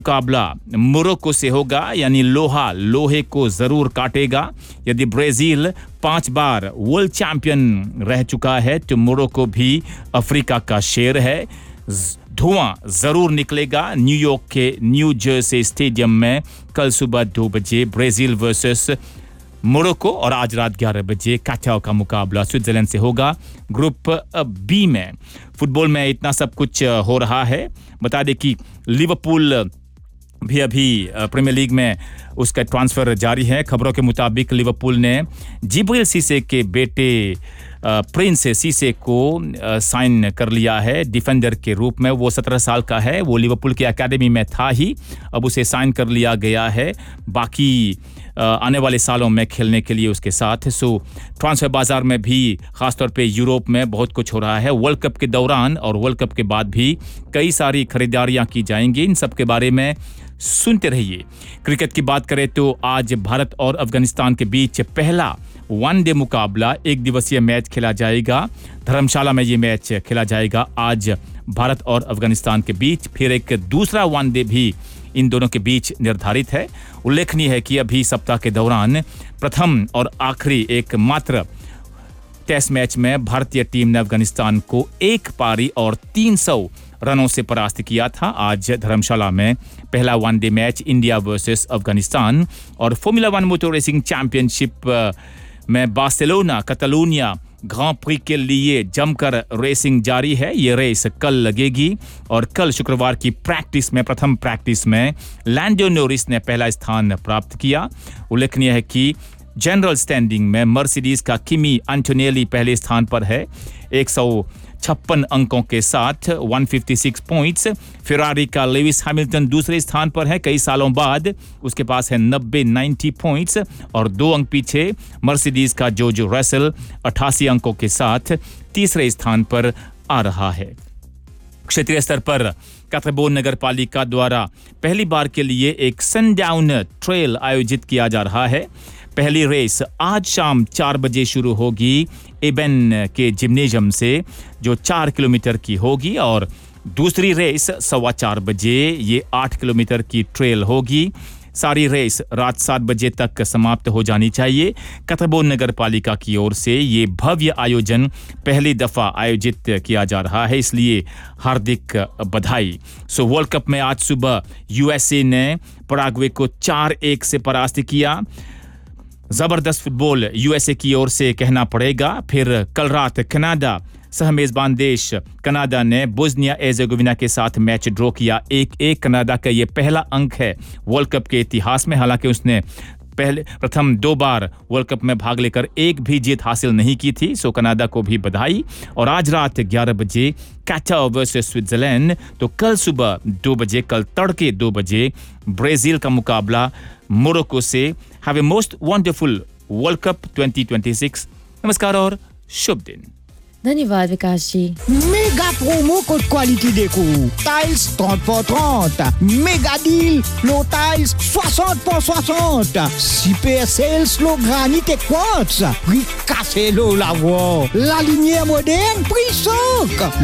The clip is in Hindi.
मुकाबला मोरक्को से होगा, यानी लोहा लोहे को जरूर काटेगा। यदि ब्राजील 5 बार वर्ल्ड चैंपियन रह चुका है तो मोरक्को भी अफ्रीका का शेर है। धुआं जरूर निकलेगा न्यूयॉर्क के न्यू जर्सी स्टेडियम में कल सुबह 2 बजे ब्राजील वर्सेस मोरक्को, और आज रात 11 बजे काटाओ का मुकाबला स्विट्जरलैंड से होगा ग्रुप बी में। फुटबॉल में इतना सब कुछ हो रहा है। बता दें कि लिवरपूल भी अभी प्रीमियर लीग में उसका ट्रांसफर जारी है। खबरों के मुताबिक लिवरपूल ने जिब्रिल सीसे के बेटे प्रिंस सीसे को साइन कर लिया है डिफेंडर के रूप में। वो 17 साल का है, वो लिवरपूल की एकेडमी में था ही, अब उसे साइन कर लिया गया है बाकी आने वाले सालों में खेलने के लिए उसके साथ। सो ट्रांसफर बाजार में भी खासतौर पे यूरोप में बहुत कुछ हो रहा है। वर्ल्ड कप के दौरान और वर्ल्ड कप के बाद भी कई सारी खरीदारियां की जाएंगी। इन सब के बारे में सुनते रहिए। क्रिकेट की बात करें तो आज भारत और अफगानिस्तान के बीच पहला वनडे मुकाबला, एक दिवसीय मैच खेला जाएगा। धर्मशाला में ये मैच खेला जाएगा आज भारत और अफगानिस्तान के बीच। फिर एक दूसरा वनडे भी इन दोनों के बीच निर्धारित है। उल्लेखनीय है कि अभी सप्ताह के दौरान प्रथम और आखिरी एकमात्र टेस्ट मैच में भारतीय टीम ने अफगानिस्तान को 1 पारी और 300 रनों से परास्त किया था। आज धर्मशाला में पहला one day match India versus Afghanistan. और फॉर्मूला 1 मोटर रेसिंग चैंपियनशिप में बार्सिलोना कतालूनिया ग्रां प्री के लिए जमकर रेसिंग जारी है। ये रेस कल लगेगी और कल शुक्रवार की प्रथम प्रैक्टिस में लैंडो नोरिस ने पहला स्थान प्राप्त किया। उल्लेखनीय है कि जनरल स्टैंडिंग में मर्सिडीज का किमी एंटोनेली पहले स्थान पर है 156 अंकों के साथ 156 पॉइंट्स। फेरारी का लेविस हैमिल्टन दूसरे स्थान पर है, कई सालों बाद उसके पास है 90 पॉइंट्स और 2 अंक पीछे मर्सिडीज का जॉर्ज रसेल 88 अंकों के साथ तीसरे स्थान पर आ रहा है। क्षेत्रीय स्तर पर कातरबोन नगर पालिका द्वारा पहली बार के लिए एक सनडाउन ट्रेल आयोजित किया जा रहा है। पहली रेस आज शाम 4 बजे शुरू होगी एबेन के जिम्नेजियम से, जो 4 किलोमीटर की होगी, और दूसरी रेस 4:15 बजे, ये 8 किलोमीटर की ट्रेल होगी। सारी रेस रात 7 बजे तक समाप्त हो जानी चाहिए। कातरबोन नगर पालिका की ओर से ये भव्य आयोजन पहली दफा आयोजित किया जा रहा है, इसलिए हार्दिक बधाई। सो वर्ल्ड कप में आज सुबह यूएसए ने पैराग्वे को 4-1 से परास्त किया। जबरदस्त फुटबॉल यूएसए की ओर से कहना पड़ेगा। फिर कल रात कनाडा सहमेजबान देश कनाडा ने बोस्निया एर्जेगोविना के साथ मैच ड्रॉ किया 1-1। कनाडा का ये पहला अंक है वर्ल्ड कप के इतिहास में, हालांकि उसने प्रथम 2 बार वर्ल्ड कप में भाग लेकर एक भी जीत हासिल नहीं की थी। सो कनाडा को भी बधाई। और आज रात 11 बजे काटाओ वर्सेस स्विट्जरलैंड, तो कल सुबह 2 बजे, कल तड़के 2 बजे ब्राजील का मुकाबला मोरक्को से। Have a most wonderful world cup 2026। नमस्कार और शुभ दिन। धन्यवाद विकास जी। मेगा प्रोमो कोड क्वालिटी देखो, टाइल्स 30/30, मेगा डील लो tiles 60/60, super sales lo granite quartz, ricassez lo la voix, la lumière moderne, prix choc.